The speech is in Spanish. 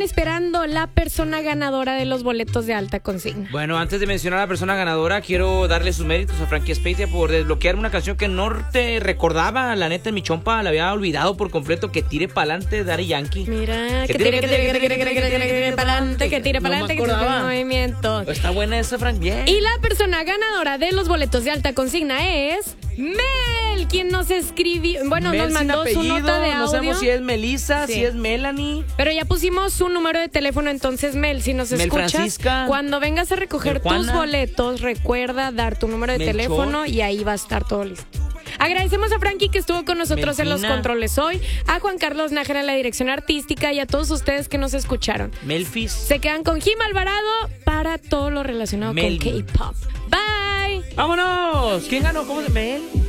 están esperando la persona ganadora de los boletos de alta consigna? Bueno, antes de mencionar a la persona ganadora, quiero darle sus méritos a Frankie Spezia por desbloquear una canción que no te recordaba. La neta, en mi chompa la había olvidado por completo. Que tire pa'lante de Daddy Yankee. Mira, que tire pa'lante, que tire pa'lante, que tire movimiento. Está buena esa, Frank. Bien. Y la persona ganadora de los boletos de alta consigna es Mel, quien nos escribió, bueno, Mel nos mandó apellido, su nota de audio. No sabemos si es Melissa, Sí. si es Melanie. Pero ya pusimos su número de teléfono, entonces Mel, si nos Mel escuchas, Francisca, cuando vengas a recoger Mel Juana, tus boletos, recuerda dar tu número de Melchor, teléfono y ahí va a estar todo listo. Agradecemos a Frankie que estuvo con nosotros en los controles hoy, a Juan Carlos Nájera en la dirección artística y a todos ustedes que nos escucharon. Melfis. Se quedan con Jim Alvarado para todo lo relacionado con K-pop. Bye. ¡Vámonos! ¿Quién ganó? ¿Cómo se Mel?